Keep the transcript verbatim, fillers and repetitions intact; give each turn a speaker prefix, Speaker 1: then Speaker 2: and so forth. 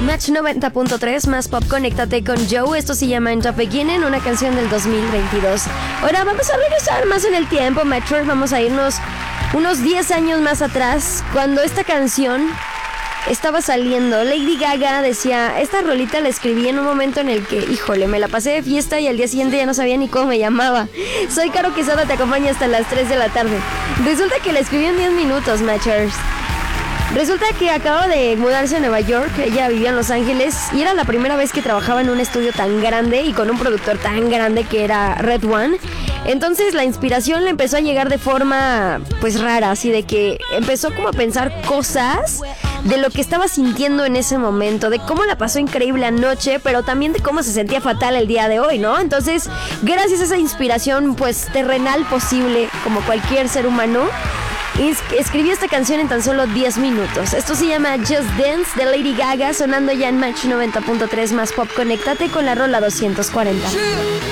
Speaker 1: Match noventa punto tres, más pop, conéctate con Joe. Esto se llama End of Beginning, una canción del dos mil veintidós. Ahora vamos a regresar más en el tiempo, Metro. Vamos a irnos unos diez años más atrás, cuando esta canción estaba saliendo. Lady Gaga decía, esta rolita la escribí en un momento en el que, híjole, me la pasé de fiesta y al día siguiente ya no sabía ni cómo me llamaba. Soy Caro Quesada, te acompaño hasta las tres de la tarde. Resulta que la escribí en diez minutos, Matchers. Resulta que acababa de mudarse a Nueva York, ella vivía en Los Ángeles y era la primera vez que trabajaba en un estudio tan grande y con un productor tan grande que era Red One. Entonces la inspiración le empezó a llegar de forma pues rara, así de que empezó como a pensar cosas de lo que estaba sintiendo en ese momento, de cómo la pasó increíble anoche, pero también de cómo se sentía fatal el día de hoy, ¿no? Entonces, gracias a esa inspiración pues terrenal posible, como cualquier ser humano, escribí esta canción en tan solo diez minutos. Esto se llama Just Dance de Lady Gaga, sonando ya en Match noventa punto tres más pop. Conéctate con la rola doscientos cuarenta.